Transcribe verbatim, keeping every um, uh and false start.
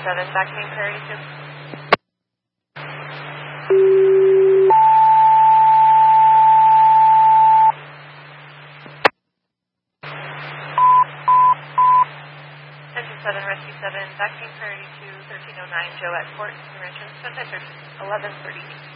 seven, vacuuming Prairie two. Engine seven, Rescue seven, vacuuming Prairie two, thirteen oh nine, Joe at Court, Rancho, Sunset eleven thirty-eight.